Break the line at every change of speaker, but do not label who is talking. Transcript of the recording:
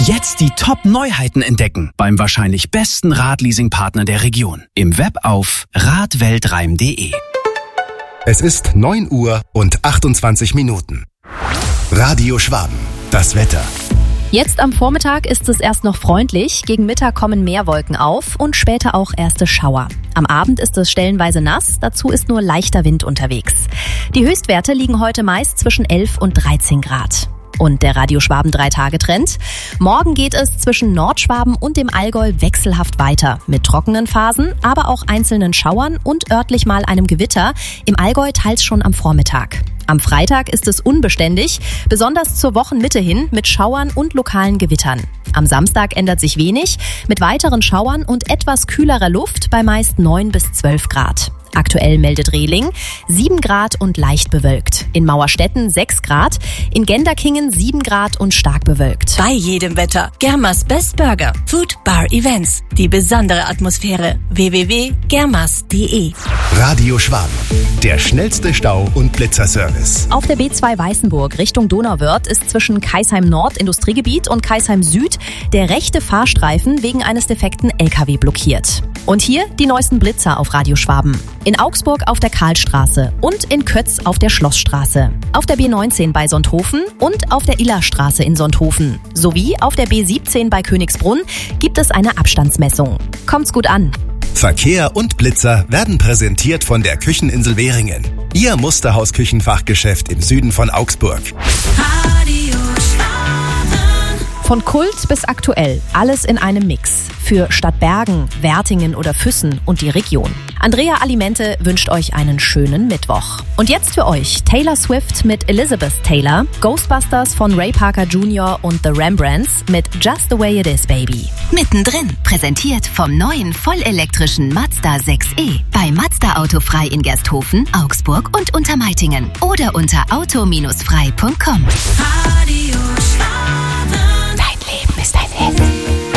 Jetzt die Top-Neuheiten entdecken beim wahrscheinlich besten Radleasing-Partner der Region. Im Web auf radweltreim.de.
Es ist 9:28. Radio Schwaben. Das Wetter.
Jetzt am Vormittag ist es erst noch freundlich, gegen Mittag kommen mehr Wolken auf und später auch erste Schauer. Am Abend ist es stellenweise nass, dazu ist nur leichter Wind unterwegs. Die Höchstwerte liegen heute meist zwischen 11 und 13 Grad. Und der Radio Schwaben 3-Tage-Trend. Morgen geht es zwischen Nordschwaben und dem Allgäu wechselhaft weiter. Mit trockenen Phasen, aber auch einzelnen Schauern und örtlich mal einem Gewitter. Im Allgäu teils schon am Vormittag. Am Freitag ist es unbeständig, besonders zur Wochenmitte hin mit Schauern und lokalen Gewittern. Am Samstag ändert sich wenig, mit weiteren Schauern und etwas kühlerer Luft bei meist 9 bis 12 Grad. Aktuell meldet Rehling 7 Grad und leicht bewölkt. In Mauerstetten 6 Grad, in Genderkingen 7 Grad und stark bewölkt.
Bei jedem Wetter. Germas Best Burger. Food Bar Events. Die besondere Atmosphäre. www.germas.de.
Radio Schwaben. Der schnellste Stau- und Blitzerservice.
Auf der B2 Weißenburg Richtung Donauwörth ist zwischen Kaisheim Nord Industriegebiet und Kaisheim Süd der rechte Fahrstreifen wegen eines defekten LKW blockiert. Und hier die neuesten Blitzer auf Radio Schwaben. In Augsburg auf der Karlstraße und in Kötz auf der Schlossstraße. Auf der B19 bei Sonthofen und auf der Illerstraße in Sonthofen. Sowie auf der B17 bei Königsbrunn gibt es eine Abstandsmessung. Kommt's gut an.
Verkehr und Blitzer werden präsentiert von der Kücheninsel Währingen. Ihr Musterhaus-Küchenfachgeschäft im Süden von Augsburg.
Radio Schwaben.
Von Kult bis aktuell, alles in einem Mix. Für Stadt Bergen, Wertingen oder Füssen und die Region. Andrea Alimente wünscht euch einen schönen Mittwoch. Und jetzt für euch Taylor Swift mit Elizabeth Taylor, Ghostbusters von Ray Parker Jr. und The Rembrandts mit Just the Way It Is, Baby.
Mittendrin, präsentiert vom neuen vollelektrischen Mazda 6e. Bei Mazda Autofrei in Gersthofen, Augsburg und Untermeitingen. Oder unter auto-frei.com.
Radio Schwaben.